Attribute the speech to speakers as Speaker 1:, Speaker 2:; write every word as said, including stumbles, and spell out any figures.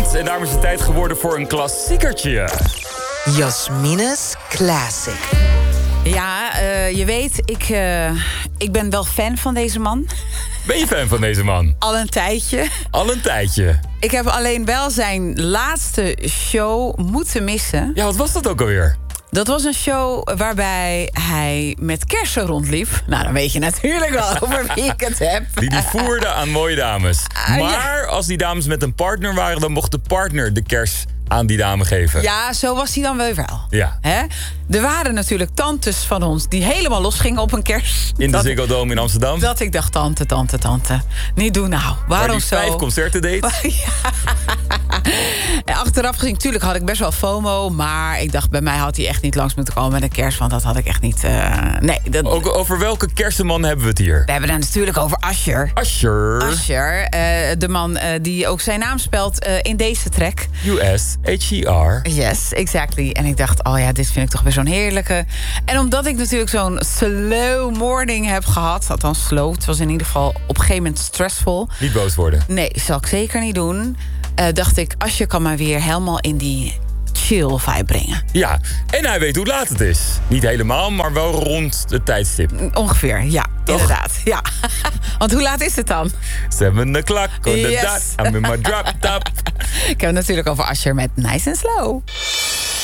Speaker 1: Dance. En daarom is het tijd geworden voor een klassiekertje.
Speaker 2: Jasmine's Classic.
Speaker 3: Ja, uh, je weet, ik, uh, ik ben wel fan van deze man.
Speaker 1: Ben je fan van deze man?
Speaker 3: Al een tijdje.
Speaker 1: Al een tijdje.
Speaker 3: Ik heb alleen wel zijn laatste show moeten missen.
Speaker 1: Ja, wat was dat ook alweer?
Speaker 3: Dat was een show waarbij hij met kersen rondliep. Nou, dan weet je natuurlijk wel over wie ik het heb.
Speaker 1: Die die voerde aan mooie dames. Maar als die dames met een partner waren, dan mocht de partner de kers aan die dame geven.
Speaker 3: Ja, zo was hij dan weer wel.
Speaker 1: Ja.
Speaker 3: Hè? Er waren natuurlijk tantes van ons die helemaal losgingen op een kers.
Speaker 1: In de
Speaker 3: dat,
Speaker 1: Ziggo Dome in Amsterdam.
Speaker 3: Dat ik dacht, tante, tante, tante. Niet doen nou. Waarom
Speaker 1: Waar die
Speaker 3: zo?
Speaker 1: vijf concerten deed.
Speaker 3: Ja. En achteraf gezien, natuurlijk had ik best wel FOMO. Maar ik dacht, bij mij had hij echt niet langs moeten komen met een kers. Want dat had ik echt niet... Uh, nee, dat...
Speaker 1: Ook over welke kersenman hebben we het hier?
Speaker 3: We hebben het natuurlijk over Usher.
Speaker 1: Usher.
Speaker 3: Usher, uh, de man uh, die ook zijn naam spelt uh, in deze track.
Speaker 1: U S H E R.
Speaker 3: Yes, exactly. En ik dacht, oh ja, dit vind ik toch weer zo'n heerlijke. En omdat ik natuurlijk zo'n slow morning heb gehad... althans slow, het was in ieder geval op een gegeven moment stressvol.
Speaker 1: Niet boos worden.
Speaker 3: Nee, zal ik zeker niet doen. Uh, dacht ik, Usher kan me weer helemaal in die chill vibe brengen.
Speaker 1: Ja, en hij weet hoe laat het is. Niet helemaal, maar wel rond het tijdstip.
Speaker 3: Ongeveer, ja, toch? Inderdaad. Ja. Want hoe laat is het dan?
Speaker 1: Seven o'clock on the
Speaker 3: Yes.
Speaker 1: dot. I'm in my drop top.
Speaker 3: Ik heb het natuurlijk over Usher met Nice and Slow.